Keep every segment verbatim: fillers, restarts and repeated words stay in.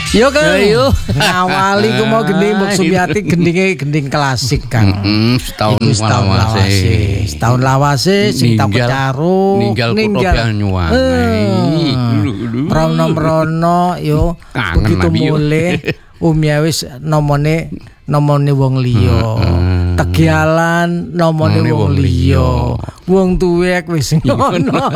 Yo Kang. Ayo. Ngawali ku mau gending Mbok Sumiati gendinge gending klasik Kang. Heeh, setahun lawase. Setahun lawase sing tak pecaru ninggal kutha Banyuwangi. Rono-rono yo begitu mulih umya wis nomone nomone wong liya. Tegialan nomone wong liya. Wong tuwek wis ngono.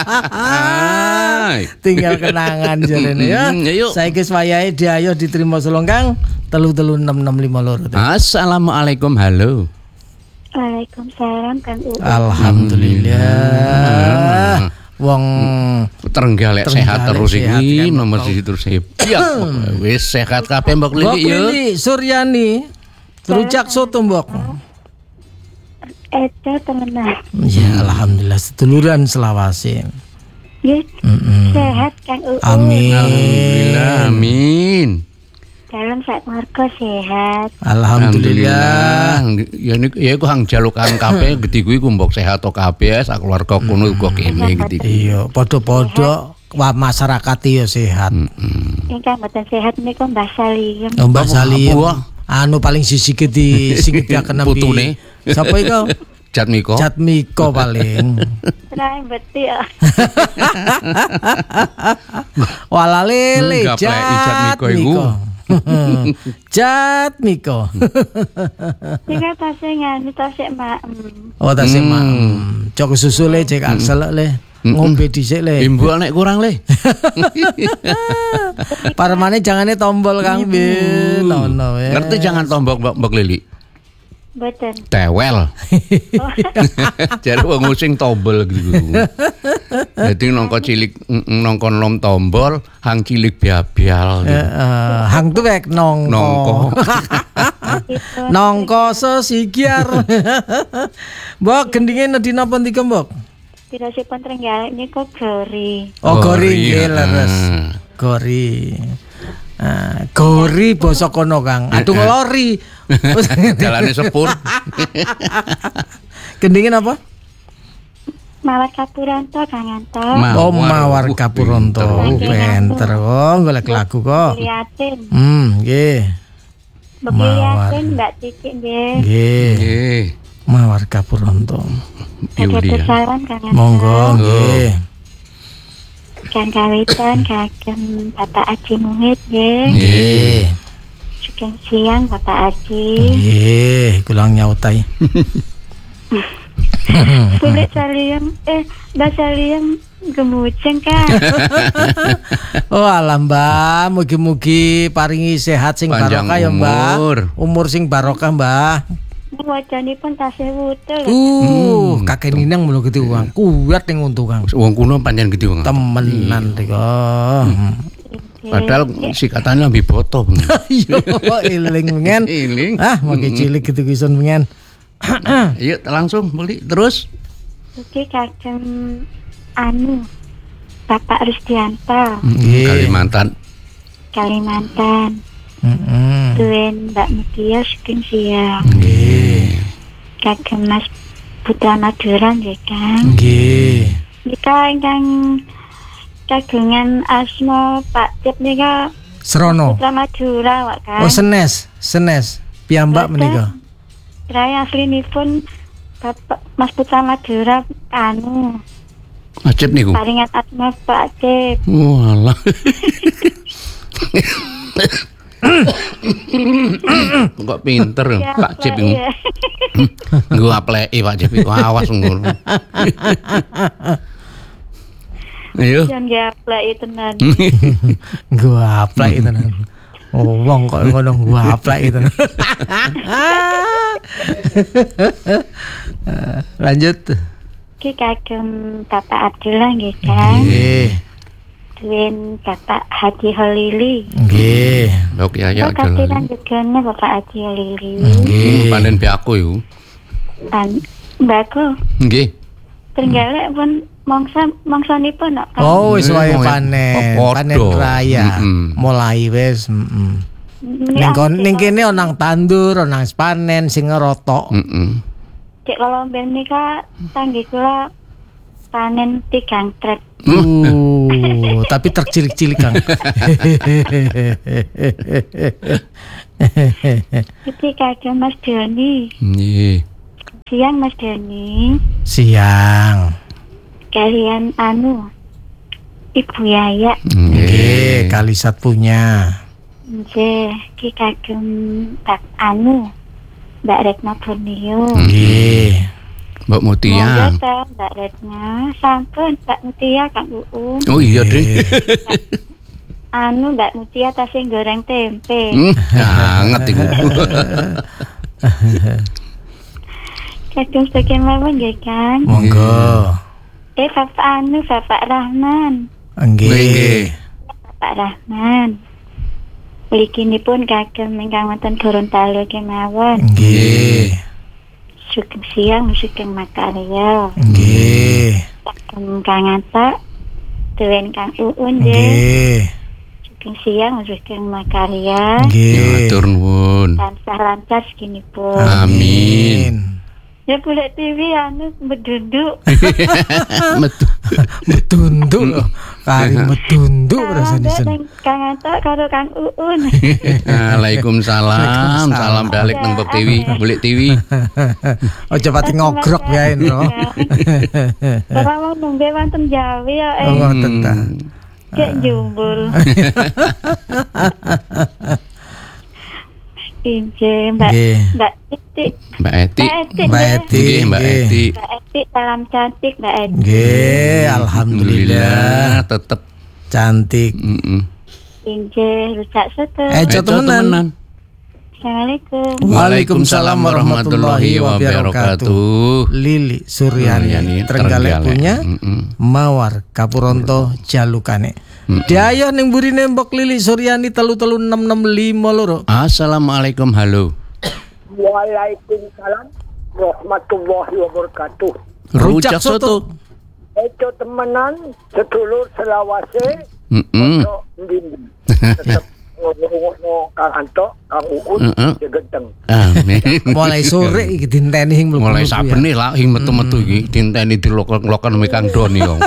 Tinggal kenangan jarene ya. Saiki wayahe diayo diterima Solong Kang telu telu enam enam lima loro. Assalamualaikum, halo. Waalaikumsalam Kang U. Alhamdulillah. Wong Trenggalek sehat terus iki nomor siji terus hebat. Wis sehat kabeh Mbok Lili yo. Lili Suryani. Rujak soto Mbok. Eca temenan. Ya alhamdulillah seduluran selawase. Nggih. Sehat Kang U. Amin. Alhamdulillah, amin. Dalam sak keluarga sehat. Alhamdulillah. Ya niku ya iku hang jalukan kabeh gede kuwi ku mbok sehat to kabeh sak keluarga kono uga kene gitu. Iya, padha-padha masyarakat ya sehat. Ingkang mboten sehat niku Mbah Salim. Oh, Mbah Salim. Anu paling sisike di sing diaken putune. Sapa iku? Jatmiko. Jatmiko paling. Rai beti ya. Wala lele Jatmiko iku. Jatmiko. Sing tasengan tasik mak. Oh tasik mak. Cok susule cek aksel le. Ngombe dhisik le. Imbul nek kurang le. Parmane jangane tombol Kang Bil. Ono wae. Ngerti jangan tombol Mbok Lili. Mboten. Tewel. Jare wong sing tombol gitu. Dadi nangka cilik nangka nom tombol, hang cilik biabial. Heeh, hang tuwek nongko. Nongko. Nongko sesigiar. Mbok gendinge nedhi napa ndika Mbok? Dirasipun Trenggalek niku gori. Oh gori nggih leres. Gori. Ah, gori basa kono Kang. Aduh lori. Jalane sepur. Gendingin apa? Mawar Kapuranto Kang Anto. Oh Mawar Kapuranto. Pinter kok golek lagu kok. Liatin. Hmm, nggih. Liatin Mbak Titik nggih. Nggih. Mawar Kapuranto. Ada saran Kang Anto. Monggo nggih. Kang kawitan kagem Bapak Aji Muhid nggih. Nggih. Sugeng siang Bapak Aji. Nggih, kula nyautai. Kulit Saliam eh Mbak Saliam gemujeng Kang. Oh alam Mbah, mugi-mugi paringi sehat sing barokah ya Mbah. Umur sing barokah Mbah. Wajanipun tasih wutul. Uh, kakek Ninang mulo gede uang. Kuat ning untu Kang. Wong kuno pancen gede wong. Temenan rika. Padahal sikatane lebih boto. Yo eling mengen. Eling. Ah, mangke cilik gitu kisun mengen. Yuk langsung beli terus. Oke kagem anu Bapak Rusdianto. Kalimantan. Kalimantan. Heeh. Tuen Mbak Mutia sugeng siang. Nggih. Kagem Mas Putra Madura nggih Kang. Nggih. Nika ingkang kagungan asma Pak Tip nika Serono. Putra Madura Wak Kang. Oh Senes, Senes. Piyambak menika. Raya aslinipun Bapak Mas Putra Madura anu. Acep niku. Paringan asma Pak Tip. Walah. Kok pinter ya, Pak Cip iku. Nggo apleki Pak Cip iku awas ngono. Ayo. Jangan gaplek tenan. Nggo apleki tenan. Oh wong kok ngono nggo apleki tenan. Lanjut. Ki kagem Bapak Abdullah nggih Kang. Nggih. Duwen Bapak Haji Holili. Nggih. Lho ya ya. Kok katiran jegane Bapak Haji Holili. Nggih, panen be aku iku. Pan mbako. Nggih. Trenggalek pun mangsa mangsanipun kok. Oh wis wae panen. Panen raya. Mulai wis, heeh. Ning ning kene onang tandur, onang panen sing ngerotok. Heeh. Cek kalau ben nika tangge kula panen tigang trek. Uh, tapi tercilik-cilik Kang. Iki kagem Mas Doni. Nggih. Siang Mas Doni. Siang. Kalian anu Ibu Yaya. Nggih, Kalisat punya. Nggih, ki kagem Pak anu Mbak Retno Borneo. Nggih. Mbak Mutia. Monggo ta Mbak Retno, sampun Mbak Mutia Kang Uun. Oh iya, Dek. Anu Mbak Mutia tasing goreng tempe. Hmm, hangat iku. Kagem sekian mawon nggih Kang. Monggo. Eh Bapak anu Bapak Rahman. Nggih. Bapak Rahman. Mliginipun kagem ingkang wonten Gorontalo kemawon. Nggih. Sugeng siang sugeng makarya. Nggih. Kagem Kang Anta, dewen Kang Uun nggih. Nggih. Sugeng siang sugeng makarya. Nggih. Matur nuwun. Tansah lancar seginipun. Amin. Ya boleh T V anu berduduk. Metu. Betunduk loh. Kari betunduk rasane sen. Kang Anta karo Kang Uun. Waalaikumsalam. Salam balik nang Bob T V, Bulik T V. Ojo pati ngogrok wae no. Ora mau nembe wonten Jawi ya Oh eh. ngoten ta. Kek jumbul. Inje Mbak Nggih. Mbak Eti. Mbak Eti. Mbak Eti. Mbak Eti. Nggih, Mbak Nggih. Eti. Mbak Eti salam cantik Mbak Eti. Nggih, alhamdulillah. Alhamdulillah tetep. Cantik. Heeh. Inje rusak soto. Eh, Ejo temenan. Assalamualaikum. Waalaikumsalam warahmatullahi wabarakatuh. Lili Suryani Suryani, Trenggalek Trenggalek. punya Mm-mm. Mawar Kapuronto Jalukane. Diayo ning burine Mbok Lili Suryani telu telu enam enam lima loro. Assalamualaikum, halo. Waalaikumsalam warahmatullahi wabarakatuh. Rujak soto. Itu temenan sedulur selawase. Heeh. Kok ndindi. Tetep ngono-ngono Kang Anto, Kang Uun, Heeh. segenteng. Amin. Mulai sore iki dinteni hing mlebu. Mulai sabene lah ing metu-metu iki dinteni dilokon-lokon me Kang Doni yo.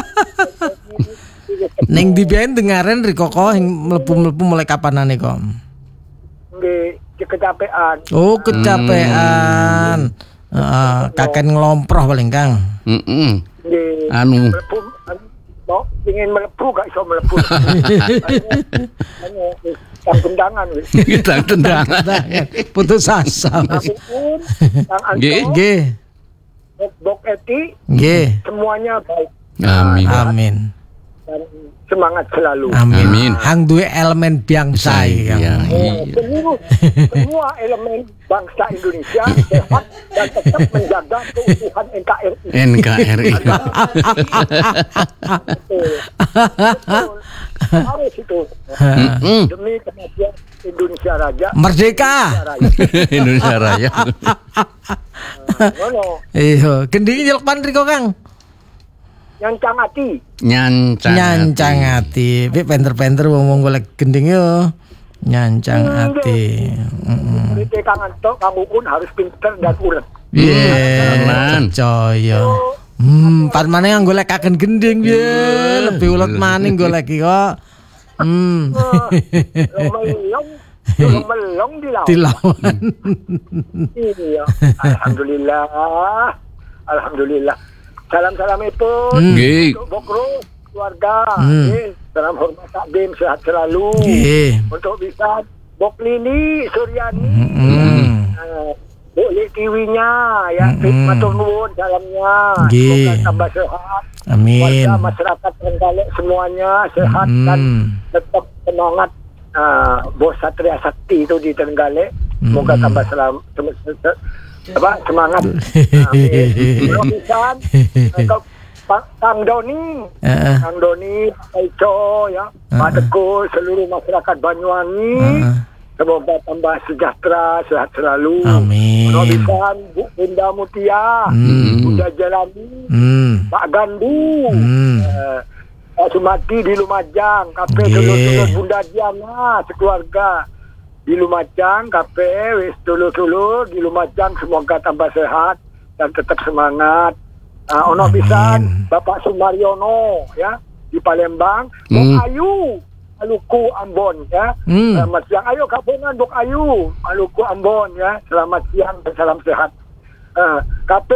Ning dibiyen dengaren rikoko hing mlebu-mlebu mulai kapanane kok. Nggih, kecapean. Oh, kecapean. Heeh, kaken ngelomproh paling Kang. Heeh. Nggih. Anu. Melebu, anu, mau ingin melebu gak iso melebu. Anu, Kang Gendangan wis. Kita tendangan. Putus asa. Kang Uun, Kang Nggih. Anto, Nggih. Bok Eti, Nggih. semuanya baik Amin. Amin. dan semangat selalu. Amin. Amin. Hang duwe elemen bangsa iki, Kang. Iya, Eh, iya. seluruh semua elemen bangsa Indonesia sehat dan tetap menjaga keutuhan N K R I. N K R I. Betul. Betul. Harus itu. Heeh. Demi kemajuan Indonesia Raja. Merdeka. Indonesia Raya. Ngono, Iya, gendingi nyeluk riko, Kang. nyancang hati. Nyancang. Nyancang ati. Pi penter-penter wong-wong golek gending yo. Nyancang ati. Heeh. Murid Kang Anto, Kang Uun harus pinter dan urut. Iya, percaya. Hmm, pan maneh yang golek kaken gending piye? Lebih ulet maning golek iki kok. Hmm. Melong, melong dilawan. Dilawan. Iya. Alhamdulillah. Alhamdulillah. Salam-salam itu Nggih. untuk Bokro keluarga. Hmm. Nggih. Salam hormat takdim sehat selalu. Nggih. Untuk bisa Bok Lili Suryani. Hmm. Eh, Bu Tiwinya ya, Mm-mm. matur nuwun dalamnya. Nggih. Semoga tambah sehat. Amin. Warga masyarakat Trenggalek semuanya sehat dan Mm. tetap semangat. Uh, Bos Satria Sakti itu di Trenggalek. Semoga Mm. tambah selam, sem- sem- sem- apa, semangat. Amin. Mudah-mudahan uh, Pak- Kang Doni, Heeh. Kang Doni, Pak Ico, ya, Pak Teguh, seluruh masyarakat Banyuwangi. Heeh. Semoga tambah sejahtera, sehat selalu. Amin. Mudah-mudahan Bu Bunda Mutia, Hmm. Bunda Jalani, Hmm. Pak Gandu, Hmm. eh, Pak Sumati di Lumajang, K P Nggih. dulur-dulur Bunda Diana, sekeluarga di Lumajang, K P wis dulur-dulur di Lumajang, semoga tambah sehat dan tetap semangat. Uh, ono Amin. pisan Bapak Sumaryono, ya, di Palembang. Hmm. Bok Ayu, Maluku Ambon ya. Hmm. Selamat siang. Ayo gabungan Bok Ayu, Maluku Ambon ya. Selamat siang dan salam sehat. Uh, K P